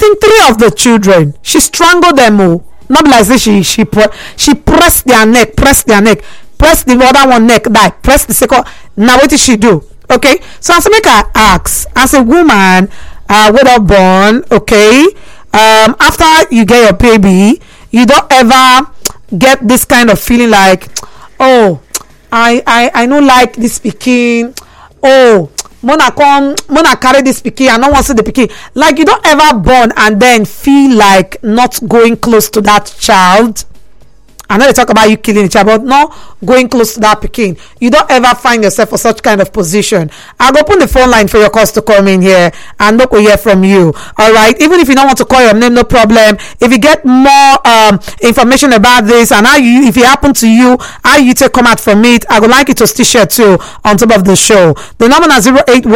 think 3 of the children, she strangled them all. Not like she pressed their neck, press the other one neck, die, press the second. Now what did she do? Okay, so as make her ask, as a woman with a born, okay, after you get your baby, you don't ever get this kind of feeling like, oh, I don't like this pikin, oh, mona carry this pikin, I don't want to see the pikin. Like, you don't ever born and then feel like not going close to that child. I know they talk about you killing each other, but not going close to that pikin. You don't ever find yourself for such kind of position. I'll open the phone line for your calls to come in here and look, we'll hear from you. All right. Even if you don't want to call your name, no problem. If you get more information about this and if it happened to you, how you take come out from it, I would like you to still share too on top of the show. The number is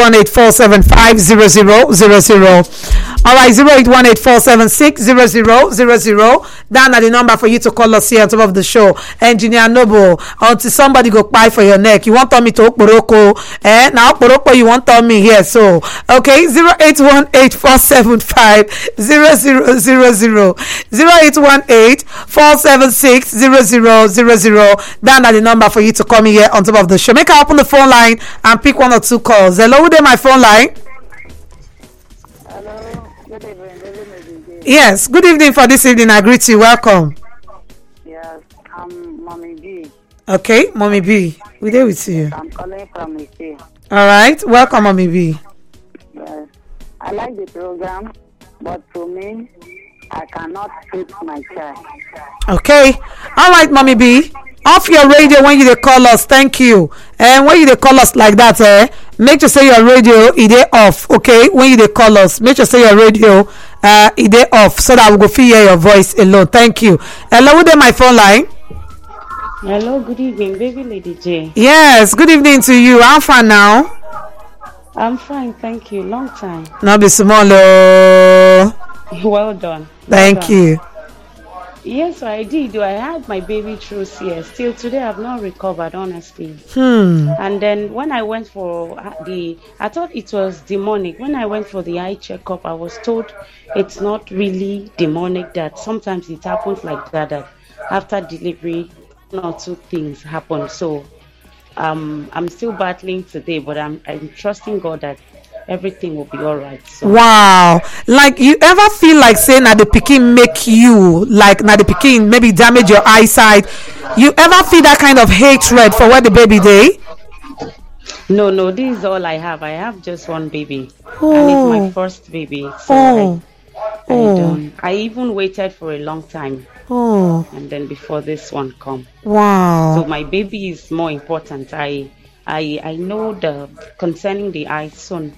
0818-475-0000. All right, 0818-476-0000. Down at the number for you to call us here on top of the show. Engineer Noble, until somebody go buy for your neck. You want tell me to Okporoko, now Okporoko you want tell me here. So okay, 0818-475-0000, 0818-476-0000. Down at the number for you to come here on top of the show. Make her open the phone line and pick 1 or 2 calls. Hello there, my phone line. Hello, good evening. Yes, good evening for this evening. I greet you. Welcome. Yes, I'm Mommy B. Okay, Mommy B, we there with you. I'm calling from Ike. All right, welcome, Mommy B. Yes, I like the program, but to me, I cannot treat my child. Okay, all right, Mommy B. Off your radio when you dey call us. Thank you. And when you dey call us like that, make sure say your radio is off. Okay, when you dey call us, make sure say your radio is off so that we go fit hear your voice alone. Thank you. Hello, who dey my phone line? Hello, good evening, baby Lady J. Yes, good evening to you. How far now? I'm fine, thank you. Long time. No be small. Well done. Thank you. Yes, I did. I had my baby through CS. Till today, I've not recovered, honestly. And then when I went for I thought it was demonic. When I went for the eye checkup, I was told it's not really demonic, that sometimes it happens like that after delivery, 1 or 2 things happen. So I'm still battling today, but I'm trusting God that everything will be all right. So. Wow. Like, you ever feel like saying that the pikin make you, like, now the pikin maybe damage your eyesight? You ever feel that kind of hatred for where the baby day? No, this is all I have. I have just 1 baby. And it's my first baby. So I even waited for a long time. And then before this one come. Wow. So my baby is more important. I know concerning the eye soon.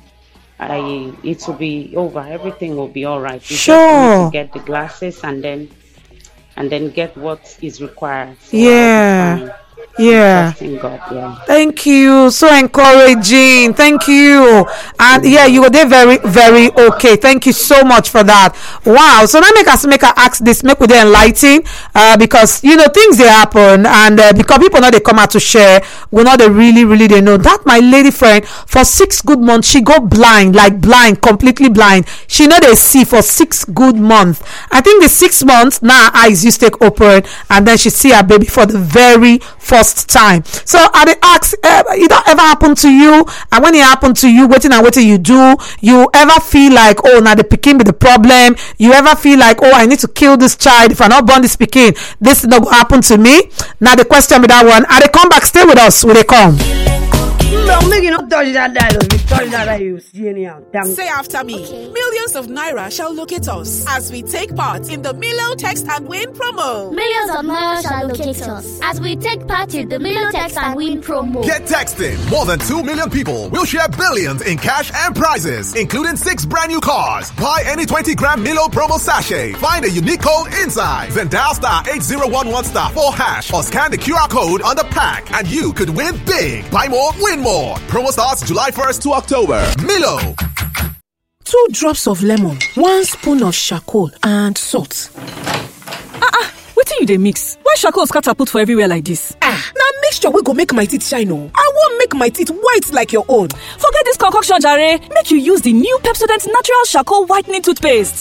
It will be over. Everything will be all right. You Sure. just need to get the glasses and then get what is required. So Yeah. Yeah. God, yeah. Thank you. So encouraging. Thank you. And yeah, you were there very, very okay. Thank you so much for that. Wow. So now make her ask this, make we dey enlighten, because things they happen, and because people know they come out to share, we know they really they know that my lady friend for 6 good months she go blind, completely blind. She know they see for 6 good months. I think the 6 months now her eyes used to take open, and then she see her baby for the very first time. So I dey ask, it don't ever happen to you? And when it happen to you, waiting you do, you ever feel like, oh, now the pikin be the problem? You ever feel like, oh, I need to kill this child? If I not born this pikin, this not go happen to me? Now the question with that one, and they come back, stay with us. Will they come? No, make you not touch that dialogue. If you touch that dialogue, you see anyhow. Say after me. Okay. Millions of naira shall locate us as we take part in the Milo Text and Win promo. Millions of naira shall locate us as we take part in the Milo Text and Win promo. Get texting. More than 2 million people will share billions in cash and prizes, including 6 brand new cars. Buy any 20-gram Milo promo sachet. Find a unique code inside. Then dial star 8011 star 4 hash or scan the QR code on the pack, and you could win big. Buy more, win more. Promo starts July 1st to October. Milo. 2 drops of lemon, 1 spoon of charcoal, and salt. Wetin you dey mix? Why charcoal scatter put for everywhere like this? Na mixture wey go make my teeth shine o. I wan make my teeth white like your own. Forget this concoction jare. Make you use the new Pepsodent Natural Charcoal Whitening Toothpaste.